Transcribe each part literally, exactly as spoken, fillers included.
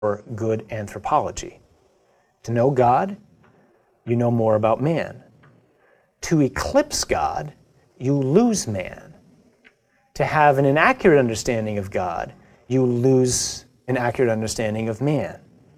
or good anthropology. To know God, you know more about man. To eclipse God, you lose man. To have an inaccurate understanding of God, you lose an accurate understanding of man.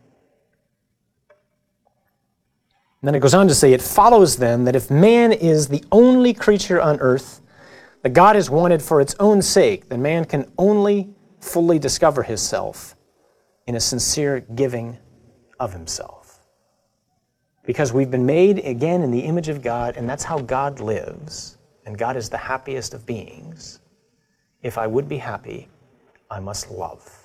And then it goes on to say, it follows then that if man is the only creature on earth that God has wanted for its own sake, then man can only fully discover himself in a sincere giving of himself. Because we've been made, again, in the image of God, and that's how God lives, and God is the happiest of beings. If I would be happy, I must love.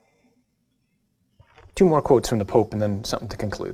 Two more quotes from the Pope and then something to conclude.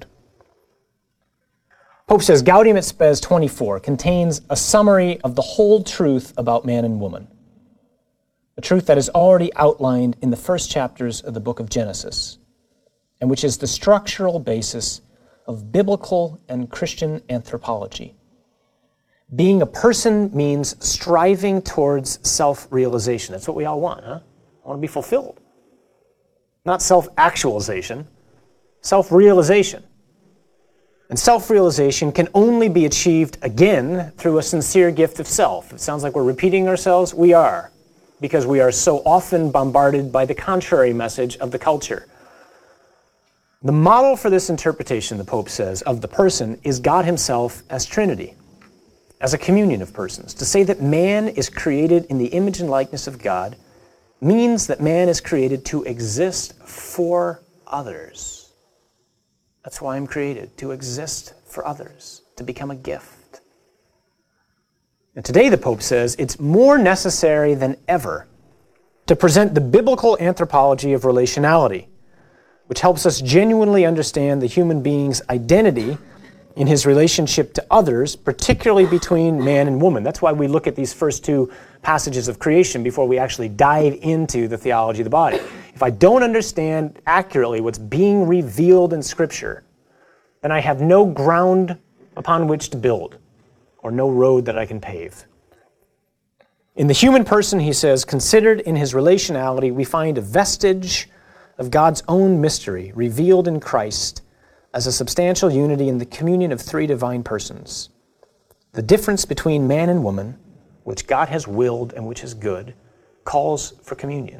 Pope says, Gaudium et Spes twenty-four contains a summary of the whole truth about man and woman, a truth that is already outlined in the first chapters of the book of Genesis, and which is the structural basis of biblical and Christian anthropology. Being a person means striving towards self-realization. That's what we all want, huh? I want to be fulfilled. Not self-actualization, self-realization. And self-realization can only be achieved, again, through a sincere gift of self. It sounds like we're repeating ourselves. We are, because we are so often bombarded by the contrary message of the culture. The model for this interpretation, the Pope says, of the person is God himself as Trinity, as a communion of persons. To say that man is created in the image and likeness of God means that man is created to exist for others. That's why I'm created, to exist for others, to become a gift. And today the Pope says it's more necessary than ever to present the biblical anthropology of relationality, which helps us genuinely understand the human being's identity in his relationship to others, particularly between man and woman. That's why we look at these first two passages of creation before we actually dive into the theology of the body. If I don't understand accurately what's being revealed in Scripture, then I have no ground upon which to build, or no road that I can pave. In the human person, he says, considered in his relationality, we find a vestige of God's own mystery revealed in Christ as a substantial unity in the communion of three divine persons. The difference between man and woman, which God has willed and which is good, calls for communion.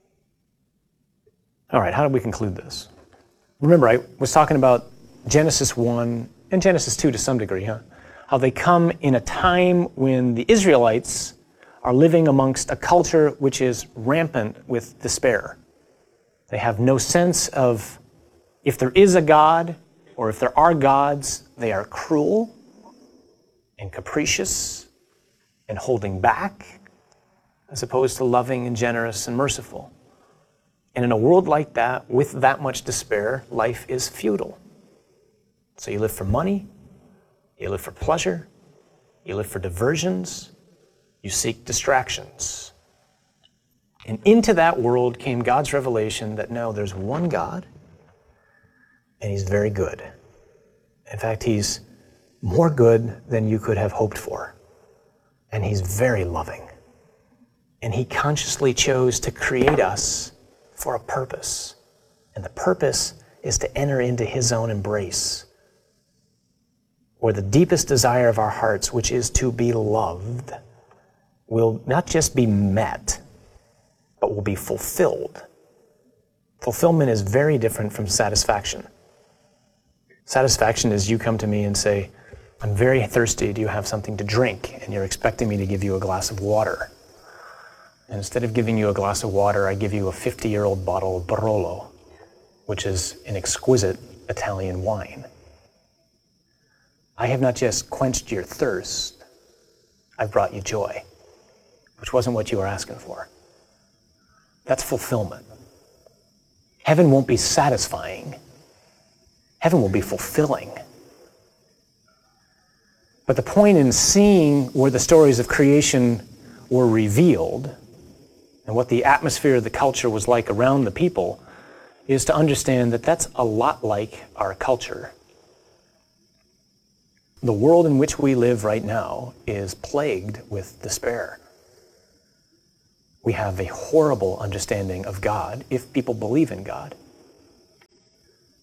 All right, how do we conclude this? Remember, I was talking about Genesis one and Genesis two to some degree, huh? How they come in a time when the Israelites are living amongst a culture which is rampant with despair. They have no sense of if there is a God or if there are gods, they are cruel and capricious and holding back as opposed to loving and generous and merciful. And in a world like that, with that much despair, life is futile. So you live for money, you live for pleasure, you live for diversions, you seek distractions. And into that world came God's revelation that no, there's one God, and he's very good. In fact, he's more good than you could have hoped for. And he's very loving. And he consciously chose to create us for a purpose. And the purpose is to enter into his own embrace, or the deepest desire of our hearts, which is to be loved, will not just be met, but will be fulfilled. Fulfillment is very different from satisfaction. Satisfaction is you come to me and say, I'm very thirsty, do you have something to drink? And you're expecting me to give you a glass of water. And instead of giving you a glass of water, I give you a fifty-year-old bottle of Barolo, which is an exquisite Italian wine. I have not just quenched your thirst, I've brought you joy, which wasn't what you were asking for. That's fulfillment. Heaven won't be satisfying. Heaven will be fulfilling. But the point in seeing where the stories of creation were revealed and what the atmosphere of the culture was like around the people is to understand that that's a lot like our culture. The world in which we live right now is plagued with despair. We have a horrible understanding of God, if people believe in God.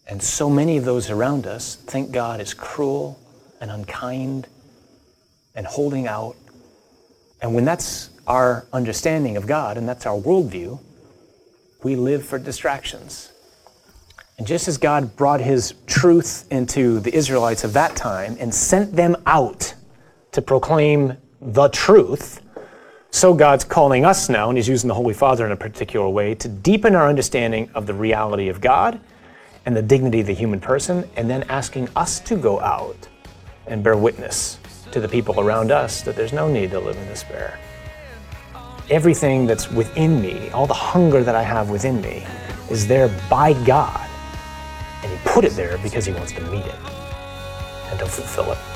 And so many of those around us think God is cruel and unkind and holding out. And when that's our understanding of God and that's our worldview, we live for distractions. And just as God brought his truth into the Israelites of that time and sent them out to proclaim the truth, so God's calling us now, and he's using the Holy Father in a particular way, to deepen our understanding of the reality of God and the dignity of the human person, and then asking us to go out and bear witness to the people around us that there's no need to live in despair. Everything that's within me, all the hunger that I have within me, is there by God. And he put it there because he wants to meet it and to fulfill it.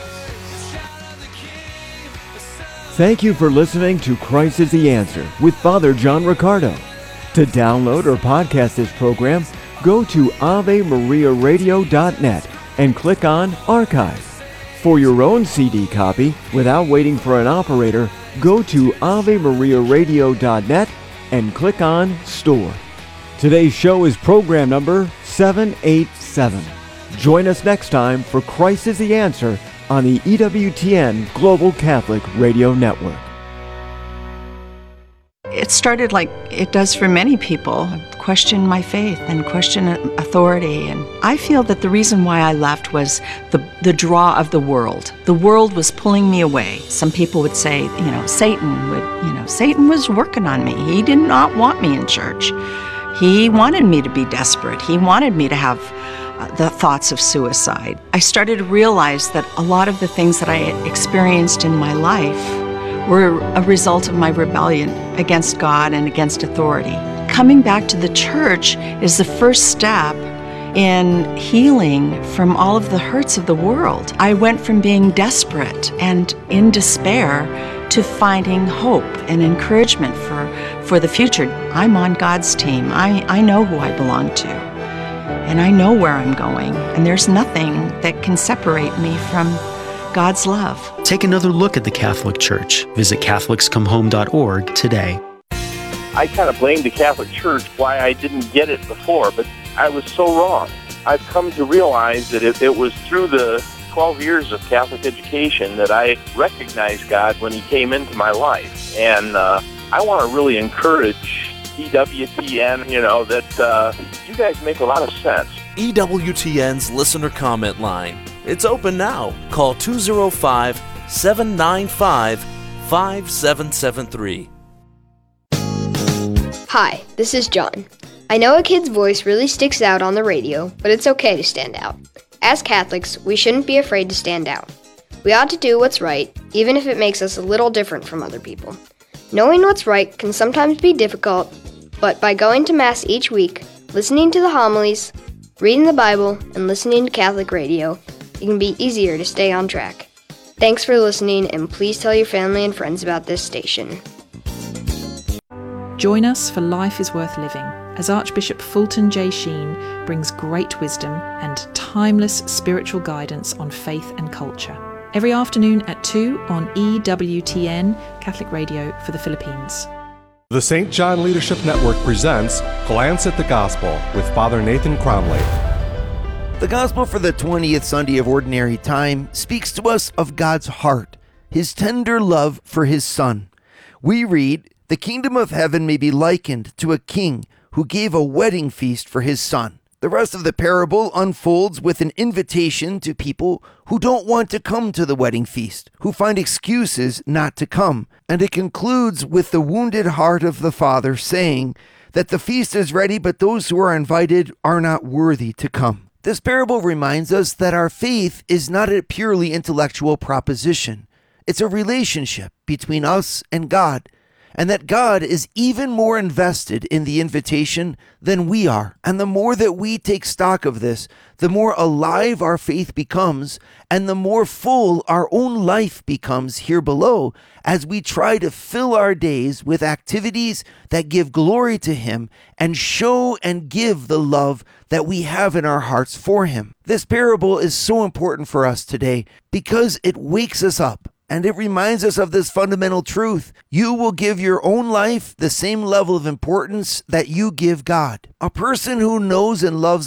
Thank you for listening to Christ is the Answer with Father John Riccardo. To download or podcast this program, go to ave maria radio dot net and click on Archive. For your own C D copy, without waiting for an operator, go to ave maria radio dot net and click on Store. Today's show is program number seven eighty-seven. Join us next time for Christ is the Answer on the E W T N Global Catholic Radio Network. It started like it does for many people, question my faith and question authority. And I feel that the reason why I left was the, the draw of the world. The world was pulling me away. Some people would say, you know, Satan would, you know, Satan was working on me. He did not want me in church. He wanted me to be desperate. He wanted me to have uh, the thoughts of suicide. I started to realize that a lot of the things that I had experienced in my life were a result of my rebellion against God and against authority. Coming back to the church is the first step in healing from all of the hurts of the world. I went from being desperate and in despair to finding hope and encouragement for, for the future. I'm on God's team. I, I know who I belong to, and I know where I'm going, and there's nothing that can separate me from God's love. Take another look at the Catholic Church. Visit catholics come home dot org today. I kind of blamed the Catholic Church why I didn't get it before, but I was so wrong. I've come to realize that it, it was through the twelve years of Catholic education that I recognized God when he came into my life. And uh, I want to really encourage E W T N, you know, that uh, you guys make a lot of sense. E W T N's listener comment line. It's open now. Call two oh five, seven nine five, five seven seven three. Hi, this is John. I know a kid's voice really sticks out on the radio, but it's okay to stand out. As Catholics, we shouldn't be afraid to stand out. We ought to do what's right, even if it makes us a little different from other people. Knowing what's right can sometimes be difficult, but by going to Mass each week, listening to the homilies, reading the Bible, and listening to Catholic radio, it can be easier to stay on track. Thanks for listening, and please tell your family and friends about this station. Join us for Life is Worth Living, as Archbishop Fulton J. Sheen brings great wisdom and timeless spiritual guidance on faith and culture. Every afternoon at two on E W T N, Catholic Radio for the Philippines. The Saint John Leadership Network presents Glance at the Gospel with Father Nathan Cromley. The Gospel for the twentieth Sunday of Ordinary Time speaks to us of God's heart, his tender love for his Son. We read, "The kingdom of heaven may be likened to a king who gave a wedding feast for his son." The rest of the parable unfolds with an invitation to people who don't want to come to the wedding feast, who find excuses not to come. And it concludes with the wounded heart of the Father saying that the feast is ready, but those who are invited are not worthy to come. This parable reminds us that our faith is not a purely intellectual proposition. It's a relationship between us and God, and that God is even more invested in the invitation than we are. And the more that we take stock of this, the more alive our faith becomes, and the more full our own life becomes here below, as we try to fill our days with activities that give glory to Him and show and give the love that we have in our hearts for Him. This parable is so important for us today because it wakes us up. And it reminds us of this fundamental truth. You will give your own life the same level of importance that you give God. A person who knows and loves